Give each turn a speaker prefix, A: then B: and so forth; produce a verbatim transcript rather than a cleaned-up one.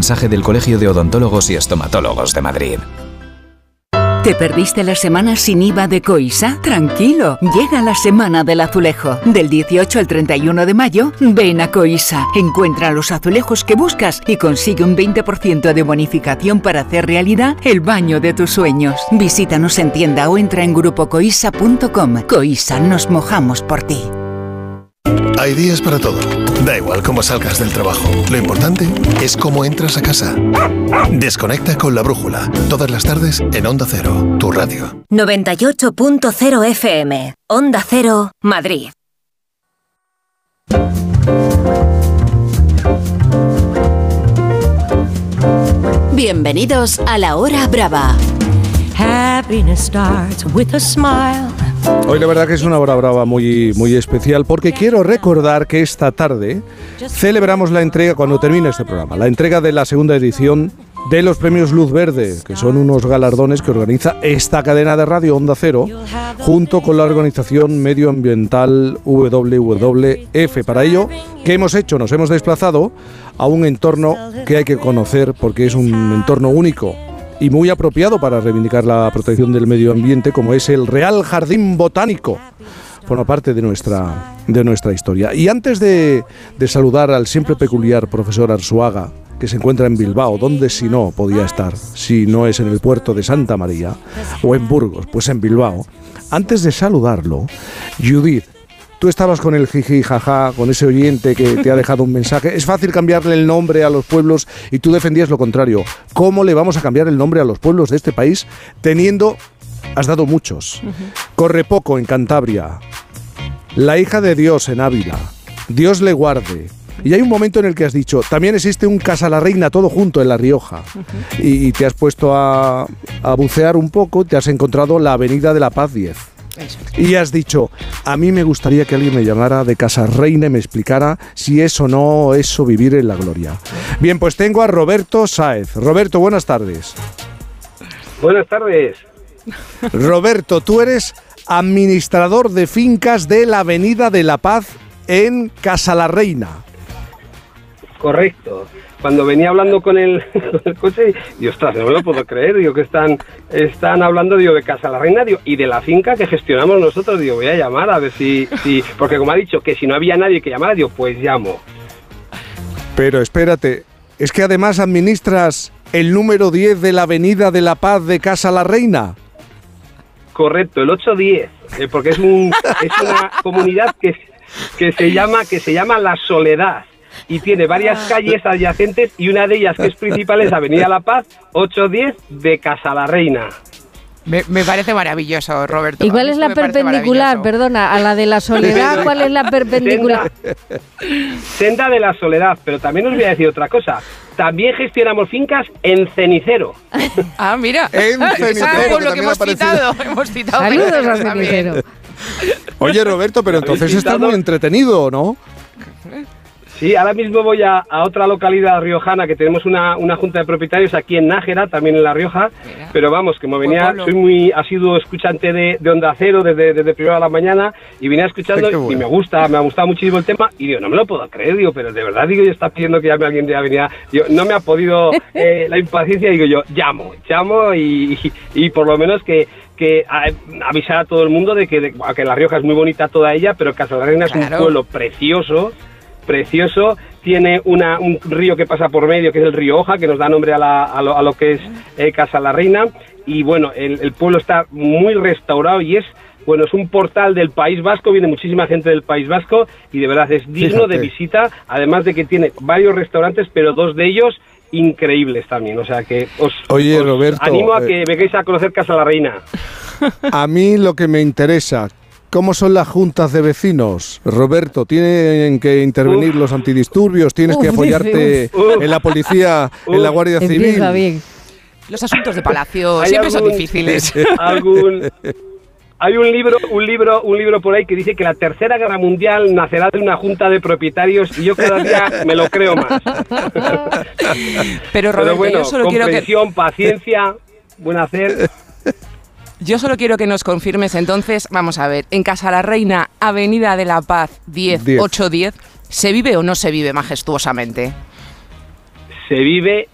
A: mensaje del Colegio de Odontólogos y Estomatólogos de Madrid.
B: ¿Te perdiste la semana sin I V A de Coisa? Tranquilo, llega la Semana del Azulejo. Del dieciocho al treinta y uno de mayo, ven a Coisa. Encuentra los azulejos que buscas y consigue un veinte por ciento de bonificación para hacer realidad el baño de tus sueños. Visítanos en tienda o entra en grupo coisa punto com. Coisa, nos mojamos por ti.
C: Hay días para todo. Da igual cómo salgas del trabajo. Lo importante es cómo entras a casa. Desconecta con La Brújula. Todas las tardes en Onda Cero, tu radio.
D: noventa y ocho punto cero F M. Onda Cero, Madrid.
E: Bienvenidos a La Hora Brava.
F: Happiness starts with a smile.
G: Hoy la verdad que es una hora brava muy, muy especial porque quiero recordar que esta tarde celebramos la entrega, cuando termine este programa, la entrega de la segunda edición de los premios Luz Verde, que son unos galardones que organiza esta cadena de radio Onda Cero junto con la organización medioambiental W W F. Para ello, ¿qué hemos hecho? Nos hemos desplazado a un entorno que hay que conocer porque es un entorno único y muy apropiado para reivindicar la protección del medio ambiente, como es el Real Jardín Botánico. Forma parte de nuestra, de nuestra historia. Y antes de, de saludar al siempre peculiar profesor Arzuaga, que se encuentra en Bilbao, donde si no podía estar, si no es en el puerto de Santa María, o en Burgos, pues en Bilbao, antes de saludarlo, Judith, tú estabas con el jiji jaja, con ese oyente que te ha dejado un mensaje. Es fácil cambiarle el nombre a los pueblos y tú defendías lo contrario. ¿Cómo le vamos a cambiar el nombre a los pueblos de este país teniendo, has dado muchos, uh-huh. Correpoco en Cantabria, La Hija de Dios en Ávila, Dios le guarde? Y hay un momento en el que has dicho, también existe un Casa la Reina todo junto en La Rioja. Uh-huh. Y, y te has puesto a, a bucear un poco, te has encontrado la Avenida de la Paz diez. Eso. Y has dicho, a mí me gustaría que alguien me llamara de Casa Reina y me explicara si es o no eso vivir en la gloria. Bien, pues tengo a Roberto Sáez. Roberto, buenas tardes.
H: Buenas tardes.
G: Roberto, tú eres administrador de fincas de la Avenida de la Paz en Casa la Reina.
H: Correcto. Cuando venía hablando con el, con el coche, digo, ostras, no me lo puedo creer, digo, que están, están hablando, digo, de Casa la Reina, digo, y de la finca que gestionamos nosotros, digo, voy a llamar a ver si, si, porque como ha dicho que si no había nadie que llamara, digo, pues llamo.
G: Pero espérate, es que además administras el número diez de la Avenida de la Paz de Casa la Reina.
H: Correcto, el ocho diez, eh, porque es, un, es una comunidad que, que, se llama, que se llama La Soledad. Y tiene varias calles adyacentes y una de ellas que es principal es Avenida La Paz, ocho diez de Casa la Reina.
I: Me, me parece maravilloso, Roberto.
J: ¿Y cuál es la perpendicular? Perdona, a la de La Soledad, ¿cuál es la perpendicular?
H: Senda, Senda de La Soledad, pero también os voy a decir otra cosa. También gestionamos fincas en Cenicero.
I: Ah, mira.
G: En Cenicero,
I: lo que hemos citado. Hemos citado.
J: Saludos a Cenicero.
G: Oye, Roberto, pero entonces estás muy entretenido, ¿no?
H: Sí, ahora mismo voy a, a otra localidad riojana que tenemos una, una junta de propietarios aquí en Nájera, también en La Rioja. Mira. Pero vamos, como venía, soy muy asiduo escuchante de, de Onda Cero desde, desde primera a la mañana y venía escuchando bueno. y me gusta, me ha gustado muchísimo el tema y digo, no me lo puedo creer, digo, pero de verdad, digo, yo está pidiendo que llame a alguien de Avenida, digo, no me ha podido eh, la impaciencia, digo yo, llamo, llamo y, y, y por lo menos que que a, avisar a todo el mundo de que, de, que La Rioja es muy bonita toda ella, pero Casa la Reina claro. es un pueblo precioso, precioso, tiene una, un río que pasa por medio, que es el río Oja, que nos da nombre a, la, a, lo, a lo que es eh, Casa la Reina, y bueno, el, el pueblo está muy restaurado y es, bueno, es un portal del País Vasco, viene muchísima gente del País Vasco, y de verdad es digno Fíjate. de visita, además de que tiene varios restaurantes, pero dos de ellos increíbles también, o sea que os,
G: Oye,
H: os
G: Roberto,
H: animo a que
G: eh,
H: vengáis a conocer Casa la Reina.
G: A mí lo que me interesa, ¿cómo son las juntas de vecinos? Roberto, ¿tienen que intervenir uf. los antidisturbios? ¿Tienes uf, que apoyarte uf. en la policía, uf. en la Guardia Civil?
J: Bien.
I: Los asuntos de palacio siempre algún, son difíciles.
H: Algún, hay un libro, un libro, un libro por ahí que dice que la Tercera Guerra Mundial nacerá de una junta de propietarios y yo cada día me lo creo más.
I: Pero Roberto,
H: Pero bueno,
I: yo solo quiero que
H: paciencia, buen hacer.
I: Yo solo quiero que nos confirmes entonces, vamos a ver, en Casa la Reina, Avenida de la Paz diez, ocho diez, ¿se vive o no se vive majestuosamente?
H: Se vive